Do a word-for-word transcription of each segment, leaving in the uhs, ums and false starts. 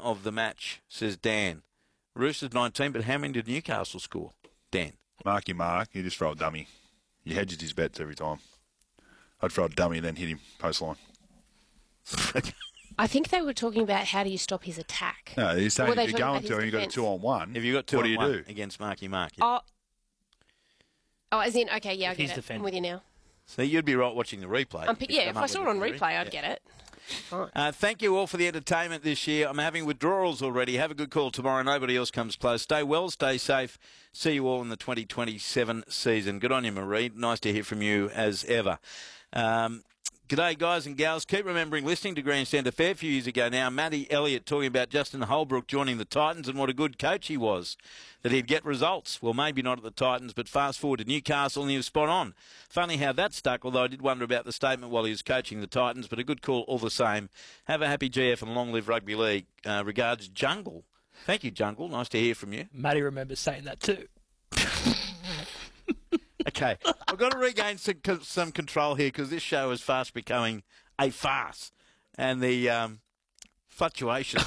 of the match, says Dan. Roosters nineteen, but how many did Newcastle score, Dan? Marky Mark, he just throw a dummy. He hedges his bets every time. I'd throw a dummy and then hit him post line. I think they were talking about how do you stop his attack. No, he's saying Were if they you're talking going about to and his you've got a defence? two on one, Have you got two what on do you one do? against Marky Mark? Oh, oh, as in, okay, yeah, I If get he's it. defending. I'm with you now. So you'd be right watching the replay. I'm pi- to yeah, come if up I with saw a it on theory. replay, I'd Yeah. get it. Fine. Uh, thank you all for the entertainment this year. I'm having withdrawals already. Have a good call tomorrow. Nobody else comes close. Stay well, stay safe. See you all in the twenty twenty-seven season. Good on you, Marie. Nice to hear from you as ever. Um, G'day, guys and gals. Keep remembering listening to Grandstand a fair few years ago now. Matty Elliott talking about Justin Holbrook joining the Titans and what a good coach he was, that he'd get results. Well, maybe not at the Titans, but fast forward to Newcastle and he was spot on. Funny how that stuck, although I did wonder about the statement while he was coaching the Titans, but a good call all the same. Have a happy G F and long live rugby league. Uh, regards, Jungle. Thank you, Jungle. Nice to hear from you. Matty remembers saying that too. Okay, I've got to regain some, some control here because this show is fast becoming a farce. And the um, fluctuations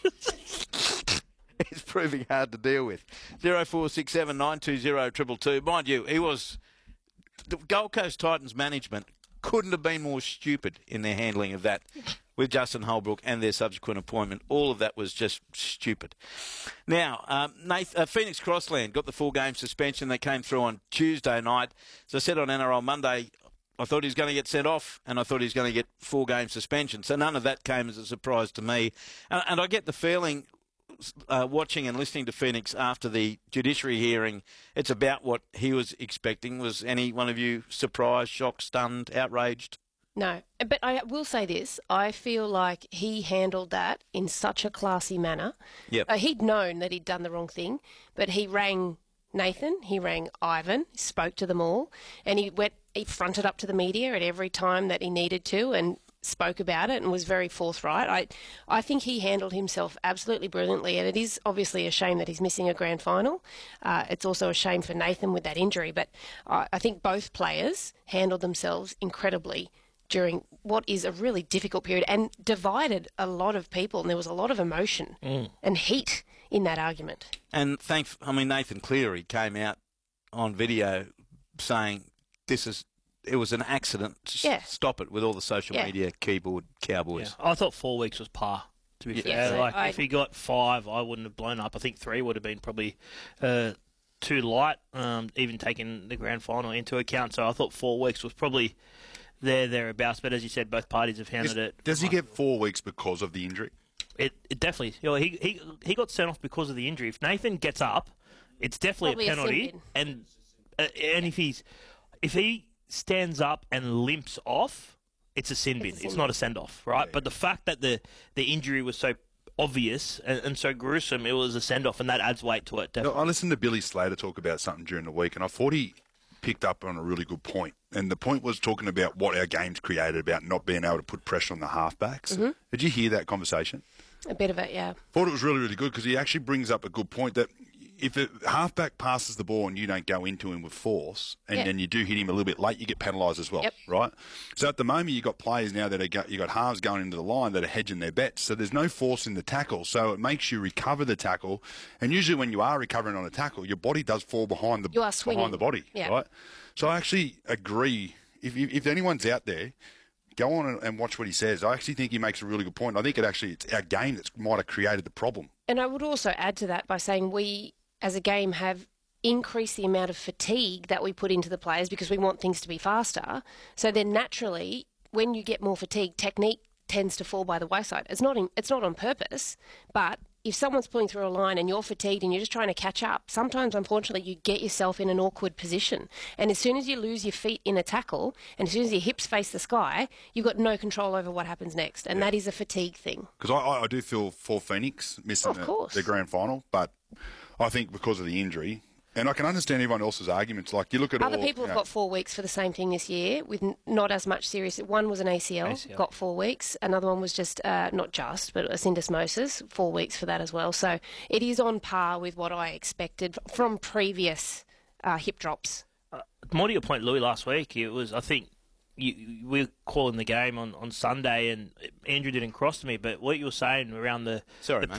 is proving hard to deal with. zero four six seven nine two zero two two two. Mind you, he was... The Gold Coast Titans management couldn't have been more stupid in their handling of that with Justin Holbrook and their subsequent appointment. All of that was just stupid. Now, um, Nathan, uh, Phoenix Crossland got the four-game suspension. They came through on Tuesday night. As I said on N R L Monday, I thought he was going to get sent off and I thought he was going to get four-game suspension. So none of that came as a surprise to me. And, and I get the feeling... Uh, watching and listening to Phoenix after the judiciary hearing, it's about what he was expecting. Was any one of you surprised, shocked, stunned, outraged? No, but I will say this. I feel like he handled that in such a classy manner. Yep. Uh, he'd known that he'd done the wrong thing, but he rang Nathan, he rang Ivan, spoke to them all, and he went. He fronted up to the media at every time that he needed to and spoke about it and was very forthright. I I think he handled himself absolutely brilliantly, and it is obviously a shame that he's missing a grand final. Uh, it's also a shame for Nathan with that injury, but uh, I think both players handled themselves incredibly during what is a really difficult period and divided a lot of people, and there was a lot of emotion Mm. and heat in that argument. And thank, I mean, Nathan Cleary came out on video saying this is, it was an accident. Just Yeah. stop it with all the social Yeah. media keyboard cowboys. Yeah. I thought four weeks was par, to be Yeah. fair. Yeah, so like, I- if he got five, I wouldn't have blown up. I think three would have been probably uh, too light, um, even taking the grand final into account. So I thought four weeks was probably there, thereabouts. But as you said, both parties have handled Is- it. Does he get four weeks because of the injury? It, it definitely. You know, he, he he got sent off because of the injury. If Nathan gets up, it's definitely Probably a a penalty. sin bin. and uh, and if he's if he stands up and limps off, it's a sin bin. It's It's, a sin not bin. a send off, right? Yeah, But the fact that the the injury was so obvious and, and so gruesome, it was a send off, and that adds weight to it. Definitely. I listened to Billy Slater talk about something during the week, and I thought he picked up on a really good point. And the point was talking about what our game's created, about not being able to put pressure on the halfbacks. Mm-hmm. Did you hear that conversation? A bit of it, yeah. Thought it was really, really good because he actually brings up a good point that if a halfback passes the ball and you don't go into him with force, and Yeah. then you do hit him a little bit late, you get penalised as well, Yep. right? So at the moment, you've got players now that are go, you've got halves going into the line that are hedging their bets. So there's no force in the tackle, so it makes you recover the tackle. And usually when you are recovering on a tackle, your body does fall behind the You are swinging. behind the body, Yeah. right? So I actually agree. If you, if anyone's out there, go on and, and watch what he says. I actually think he makes a really good point. I think it actually it's our game that might have created the problem. And I would also add to that by saying we, as a game, have increased the amount of fatigue that we put into the players because we want things to be faster. So then naturally, when you get more fatigue, technique tends to fall by the wayside. It's not in, it's not on purpose, but if someone's pulling through a line and you're fatigued and you're just trying to catch up, sometimes, unfortunately, you get yourself in an awkward position. And as soon as you lose your feet in a tackle and as soon as your hips face the sky, you've got no control over what happens next. And that is a fatigue thing. Because I, I, I do feel for Phoenix missing Of the, course. the grand final, but I think because of the injury, and I can understand everyone else's arguments. Like you look at Other all, people you have know, got four weeks for the same thing this year with n- not as much serious. One was an A C L, A C L. got four weeks. Another one was just, uh, not just, but a syndesmosis, four weeks for that as well. So it is on par with what I expected from previous uh, hip drops. More to your point, Louis, last week, it was, I think, you, you- we were calling the game on, on Sunday and Andrew didn't cross to me, but what you were saying around the, Sorry, the mate.